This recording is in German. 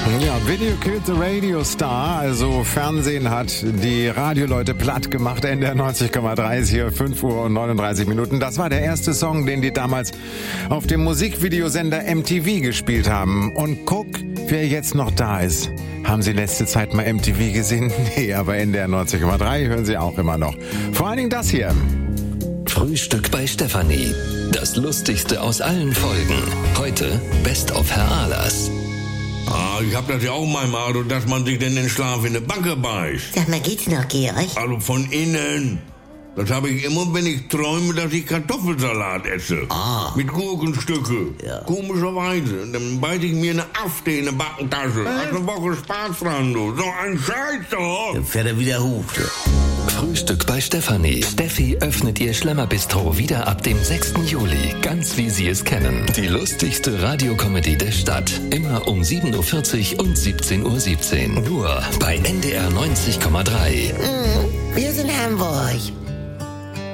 Ja, Video Killed the Radio Star, also Fernsehen hat die Radioleute platt gemacht. NDR 90,3 ist hier 5 Uhr und 39 Minuten. Das war der erste Song, den die damals auf dem Musikvideosender MTV gespielt haben. Und guck, wer jetzt noch da ist. Haben Sie letzte Zeit mal MTV gesehen? Nee, aber NDR 90,3 hören Sie auch immer noch. Vor allen Dingen das hier. Frühstück bei Stefanie. Das Lustigste aus allen Folgen. Heute Best of Herr Ahlers. Ich hab das ja auch manchmal, also, dass man sich denn den Schlaf in die Backe beißt. Sag mal, geht's noch, Georg? Also von innen. Das habe ich immer, wenn ich träume, dass ich Kartoffelsalat esse. Mit Gurkenstücke. Ja. Komischerweise. Dann beiß ich mir eine Afte in eine Backentasche. Hast eine Woche Spaß dran, du. So ein Scheiß doch. Dann fährt er wieder hoch. Frühstück bei Stefanie. Steffi öffnet ihr Schlemmerbistro wieder ab dem 6. Juli. Ganz wie Sie es kennen. Die lustigste Radiokomödie der Stadt. Immer um 7.40 Uhr und 17.17 Uhr. Nur bei NDR 90,3. Wir sind Hamburg.